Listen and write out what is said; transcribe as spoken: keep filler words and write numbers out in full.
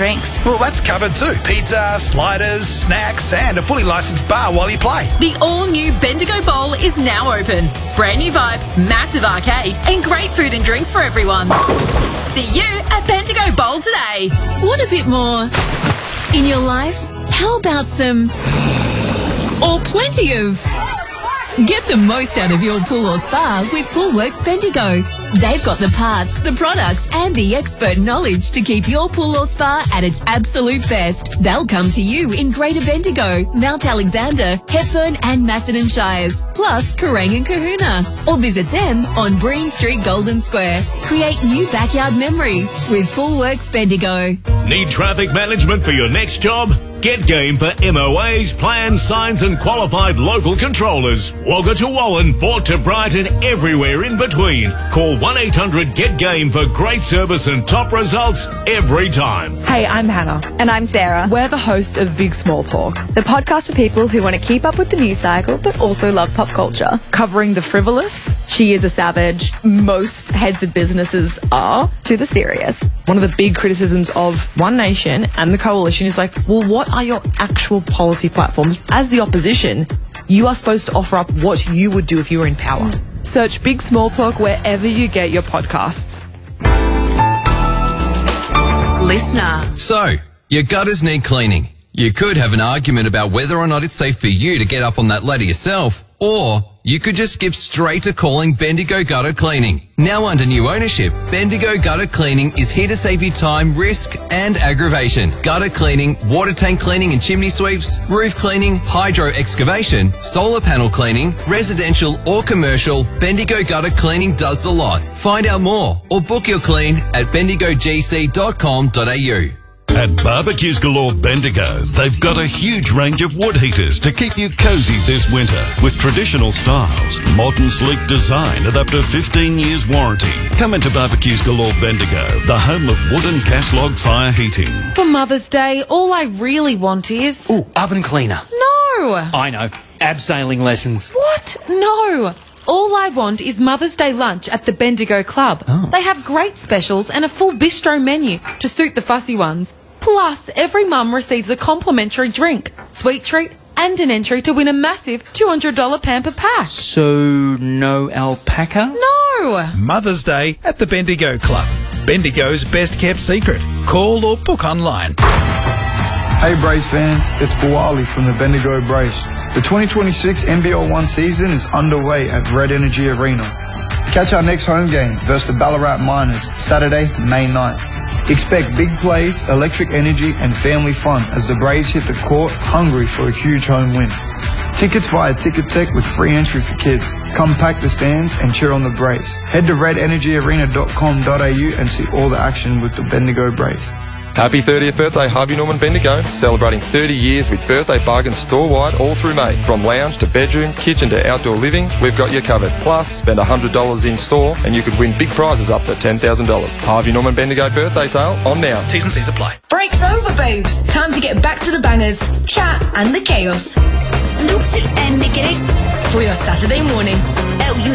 drinks. Well, that's covered too. Pizza, sliders, snacks, and a fully licensed bar while you play. The all-new Bendigo Bowl is now open. Brand new vibe, massive arcade, and great food and drinks for everyone. See you at Bendigo Bowl today. Want a bit more in your life? How about some or plenty of? Get the most out of your pool or spa with Poolworks Bendigo. They've got the parts, the products and the expert knowledge to keep your pool or spa at its absolute best. They'll come to you in Greater Bendigo, Mount Alexander, Hepburn and Macedon Shires, plus Kerrang and Kahuna. Or visit them on Breen Street Golden Square. Create new backyard memories with Poolworks Bendigo. Need traffic management for your next job? Get game for M O As, plans, signs and qualified local controllers. Wagga to Wallen, Port to Brighton, everywhere in between. Call one eight hundred get game for great service and top results every time. Hey, I'm Hannah. And I'm Sarah. We're the host of Big Small Talk, the podcast for people who want to keep up with the news cycle but also love pop culture. covering the frivolous, She is a savage, most heads of businesses are, to the serious. one of the big criticisms of One Nation and the coalition is like, well, what are your actual policy platforms? As the opposition, you are supposed to offer up what you would do if you were in power. Search Big Small Talk wherever you get your podcasts. Listener. So, your gutters need cleaning. You could have an argument about whether or not it's safe for you to get up on that ladder yourself, or you could just skip straight to calling Bendigo Gutter Cleaning. Now under new ownership, Bendigo Gutter Cleaning is here to save you time, risk and aggravation. Gutter cleaning, water tank cleaning and chimney sweeps, roof cleaning, hydro excavation, solar panel cleaning, residential or commercial, Bendigo Gutter Cleaning does the lot. Find out more or book your clean at bendigo g c dot com dot a u. At Barbecues Galore Bendigo, they've got a huge range of wood heaters to keep you cozy this winter with traditional styles, modern sleek design and up to fifteen years warranty. Come into Barbecues Galore Bendigo, the home of wooden gas log fire heating. For Mother's Day, all I really want is... Ooh, oven cleaner. No! I know. Abseiling lessons. What? No! All I want is Mother's Day lunch at the Bendigo Club. Oh. They have great specials and a full bistro menu to suit the fussy ones. Plus, every mum receives a complimentary drink, sweet treat, and an entry to win a massive two hundred dollars Pamper pack. So, no alpaca? No! Mother's Day at the Bendigo Club. Bendigo's best kept secret. Call or book online. Hey Brace fans, it's Bawali from the Bendigo Brace. The twenty twenty-six N B L one season is underway at Red Energy Arena. Catch our next home game versus the Ballarat Miners, Saturday, May ninth. Expect big plays, electric energy and family fun as the Braves hit the court hungry for a huge home win. Tickets via Ticket Tech with free entry for kids. Come pack the stands and cheer on the Braves. Head to red energy arena dot com dot a u and see all the action with the Bendigo Braves. Happy thirtieth birthday, Harvey Norman Bendigo. Celebrating thirty years with birthday bargains store-wide all through May. From lounge to bedroom, kitchen to outdoor living, we've got you covered. Plus, spend one hundred dollars in store and you could win big prizes up to ten thousand dollars. Harvey Norman Bendigo birthday sale on now. T's and C's apply. Break's over, babes. Time to get back to the bangers, chat and the chaos. Lucy and Nicky for your Saturday morning. L U